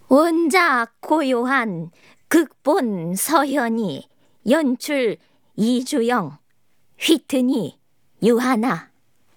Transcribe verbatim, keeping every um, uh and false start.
원작 고요한, 극본 서현이, 연출 이주영, 휘트니 유하나.